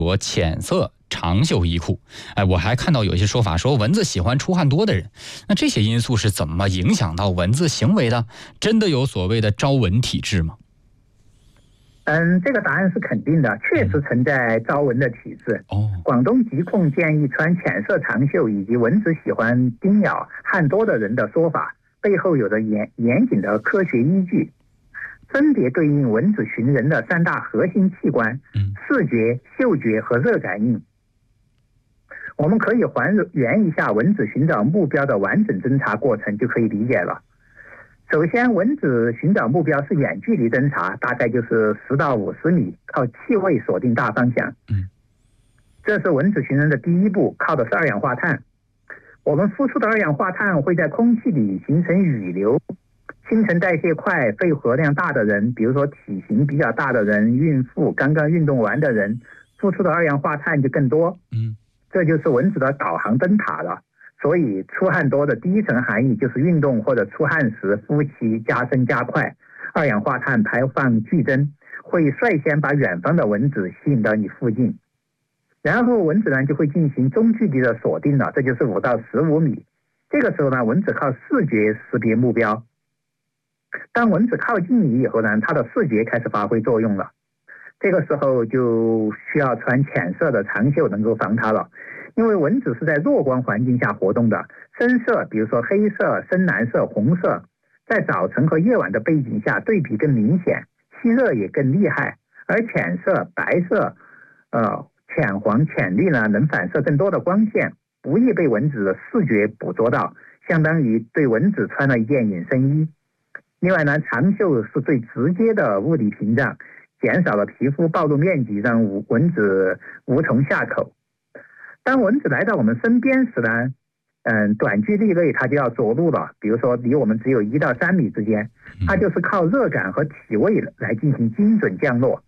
我浅色长袖衣裤。我还看到有些说法说蚊子喜欢出汗多的人，那这些因素是怎么影响到蚊子行为的？真的有所谓的招蚊体质吗？ 这个答案是肯定的，确实存在招蚊的体质。广东疾控建议穿浅色长袖以及蚊子喜欢叮咬汗多的人的说法，背后有着严谨的科学依据，分别对应蚊子寻人的3大核心器官：视觉、嗅觉和热感应。我们可以还原一下蚊子寻找目标的完整侦查过程，就可以理解了。首先，蚊子寻找目标是远距离侦查，大概就是10到50米，靠气味锁定大方向。这是蚊子寻人的第一步，靠的是二氧化碳。我们呼出的二氧化碳会在空气里形成雨流，新陈代谢快、肺活量大的人，比如说体型比较大的人、孕妇、刚刚运动完的人，呼出的二氧化碳就更多。这就是蚊子的导航灯塔了。所以出汗多的第一层含义就是运动或者出汗时呼气加深加快，二氧化碳排放剧增，会率先把远方的蚊子吸引到你附近。然后蚊子呢就会进行中距离的锁定了，这就是5到15米。这个时候呢，蚊子靠视觉识别目标。当蚊子靠近你以后呢，它的视觉开始发挥作用了。这个时候就需要穿浅色的长袖能够防它了。因为蚊子是在弱光环境下活动的，深色比如说黑色、深蓝色、红色，在早晨和夜晚的背景下对比更明显，吸热也更厉害。而浅色、白色、浅黄、浅绿呢，能反射更多的光线，不易被蚊子的视觉捕捉到，相当于对蚊子穿了一件隐身衣。另外呢，长袖是最直接的物理屏障，减少了皮肤暴露面积，让蚊子无从下口。当蚊子来到我们身边时呢，短距离内它就要着陆了，比如说离我们只有1到3米之间，它就是靠热感和体味来进行精准降落。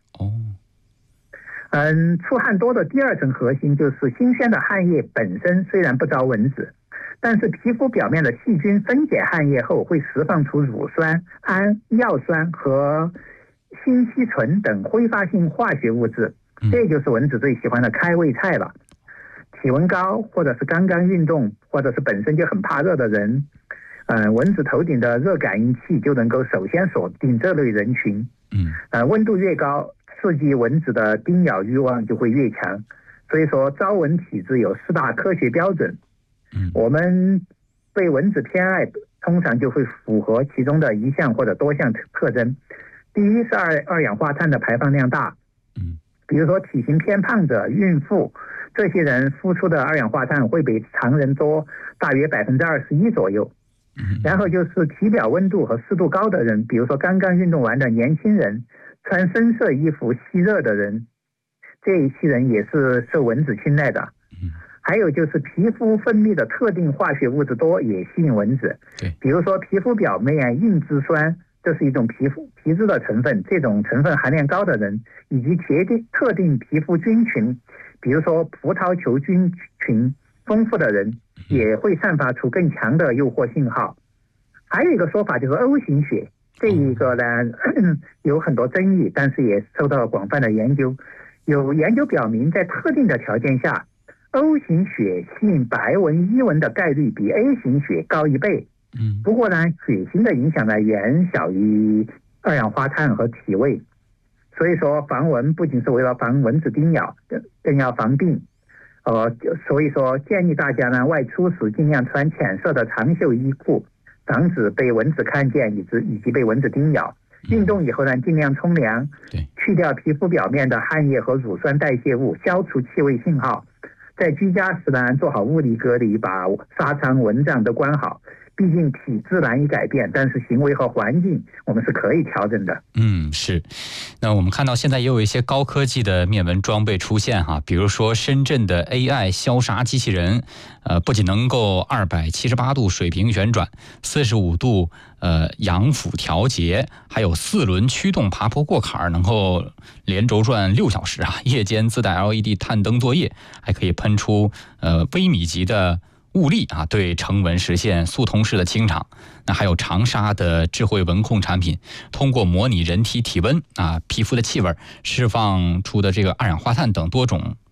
出汗多的第2层核心就是新鲜的汗液本身虽然不招蚊子，但是皮肤表面的细菌分解汗液后会释放出乳酸、氨、尿酸和辛烯醇等挥发性化学物质，这就是蚊子最喜欢的开胃菜了。体温高，或者是刚刚运动，或者是本身就很怕热的人，蚊子头顶的热感应器就能够首先锁定这类人群。温度越高，刺激蚊子的叮咬欲望就会越强。所以说，招蚊体质有4大科学标准。我们对蚊子偏爱，通常就会符合其中的1项或者多项特征。第一是二氧化碳的排放量大，比如说体型偏胖者、孕妇。这些人呼出的二氧化碳会比常人多大约21%左右。然后就是体表温度和湿度高的人，比如说刚刚运动完的年轻人，穿深色衣服吸热的人，这一批人也是受蚊子青睐的。还有就是皮肤分泌的特定化学物质多，也吸引蚊子。比如说皮肤表面硬脂酸，这是一种皮脂的成分，这种成分含量高的人，以及特定皮肤菌群，比如说葡萄球菌群丰富的人，也会散发出更强的诱惑信号。还有一个说法就是 O 型血，这一个呢有很多争议，但是也受到了广泛的研究。有研究表明，在特定的条件下， O 型血吸引白蚊、伊蚊的概率比 A 型血高1倍。不过呢，血型的影响呢远小于二氧化碳和体味。所以说，防蚊不仅是为了防蚊子叮咬，更要防病。所以说建议大家呢外出时尽量穿浅色的长袖衣裤，防止被蚊子看见以及被蚊子叮咬。运动以后呢，尽量冲凉，去掉皮肤表面的汗液和乳酸代谢物，消除气味信号。在居家时呢，做好物理隔离，把纱窗、蚊帐都关好。毕竟体质难以改变，但是行为和环境我们是可以调整的。 是。那我们看到现在也有一些高科技的灭蚊装备出现哈，比如说深圳的 AI 消杀机器人，不仅能够278度水平旋转，45度仰俯调节，还有4轮驱动爬坡过坎，能够连轴转6小时啊！夜间自带 LED 探灯作业，还可以喷出微米级的物力啊，对成纹实现速通式的清场。那还有长沙的智慧纹控产品，通过模拟人体体温啊、皮肤的气味，释放出的这个二氧化碳等多种